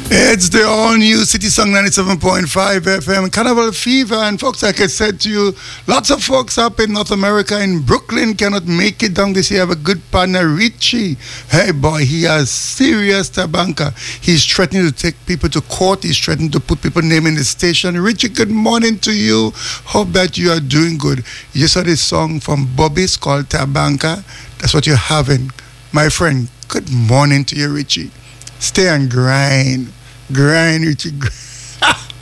It's the all-new City Song 97.5 FM, Carnival Fever. And folks, like I said to you, lots of folks up in North America, in Brooklyn, cannot make it down this year. Have a good partner, Richie. Hey, boy, he has serious tabanka. He's threatening to take people to court. He's threatening to put people's name in the station. Richie, good morning to you. Hope that you are doing good. You saw this song from Bobby's called Tabanka. That's what you're having. My friend, good morning to you, Richie. Stay and grind. Grind, Richie.